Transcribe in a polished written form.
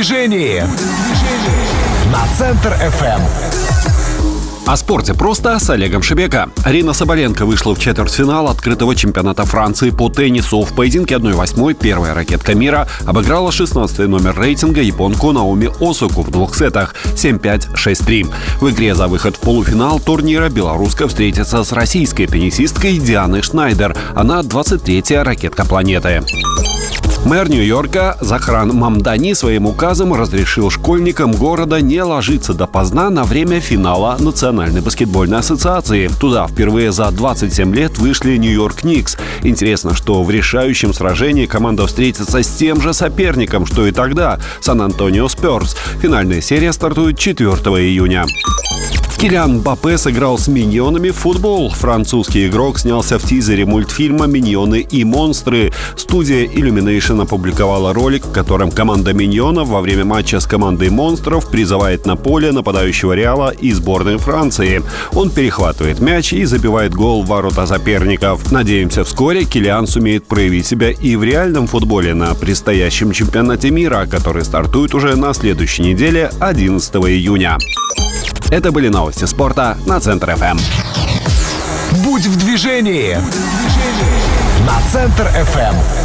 движении на Центр FM. О спорте просто с Олегом Шебека. Арина Соболенко вышла в четвертьфинал открытого чемпионата Франции по теннису. В поединке 1/8 первая ракетка мира обыграла 16-й номер рейтинга японку Наоми Осаку в двух сетах 7-5, 6-3. В игре за выход в полуфинал турнира белоруска встретится с российской теннисисткой Дианой Шнайдер. Она 23-я ракетка планеты. Мэр Нью-Йорка Захран Мамдани своим указом разрешил школьникам города не ложиться допоздна на время финала Национальной баскетбольной ассоциации. Туда впервые за 27 лет вышли Нью-Йорк Никс. Интересно, что в решающем сражении команда встретится с тем же соперником, что и тогда – Сан-Антонио Спёрс. Финальная серия стартует 4 июня. Килиан Мбаппе сыграл с миньонами в футбол. Французский игрок снялся в тизере мультфильма «Миньоны и монстры». Студия Illumination опубликовала ролик, в котором команда миньонов во время матча с командой монстров призывает на поле нападающего Реала и сборной Франции. Он перехватывает мяч и забивает гол в ворота соперников. Надеемся, вскоре Килиан сумеет проявить себя и в реальном футболе на предстоящем чемпионате мира, который стартует уже на следующей неделе, 11 июня. Это были новости спорта на Центр FM. Будь в движении на Центр FM.